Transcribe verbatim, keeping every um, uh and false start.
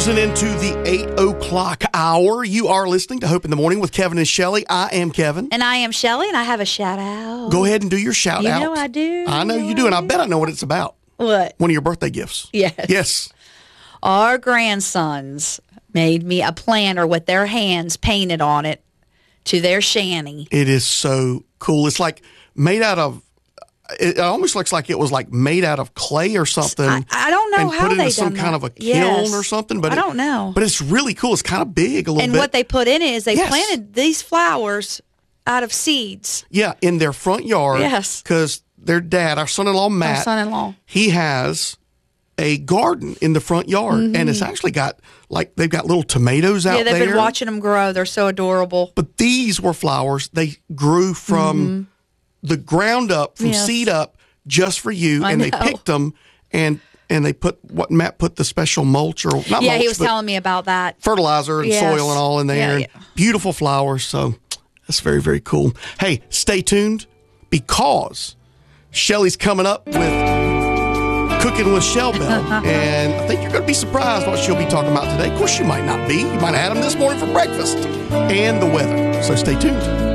Cruising into the eight o'clock hour. You are listening to Hope in the Morning with Kevin and Shelley. I am Kevin. And I am Shelley, and I have a shout out. Go ahead and do your shout you out. You know I do. I know you, know you do, and I bet I know what it's about. What? One of your birthday gifts. Yes. Yes. Our grandsons made me a planner with their hands painted on it to their shanty. It is so cool. It's like made out of, it almost looks like it was like made out of clay or something. I, I don't know and how put it they in some done kind that. of a kiln Yes. or something. But I it- don't know. But it's really cool. It's kind of big a little and bit. what they put in it is they Yes. planted these flowers out of seeds. Yeah, in their front yard. Yes. Because their dad, our son-in-law Matt, Our son-in-law. he has a garden in the front yard, Mm-hmm. and it's actually got like they've got little tomatoes out Yeah, they've there. been watching them grow. They're so adorable. But these were flowers they grew from the ground up, from Mm-hmm. Yes. seed up, just for you, I and they know. picked them and and they put what Matt put the special mulch or not Yeah, mulch, he was but telling me about that. fertilizer and Yes. soil and all in there. Yeah, and yeah. Beautiful flowers. So that's very, very cool. Hey, stay tuned because Shelley's coming up with Cooking with Shell Bell. And I think you're going to be surprised what she'll be talking about today. Of course, you might not be. You might have had them this morning for breakfast and the weather. So stay tuned.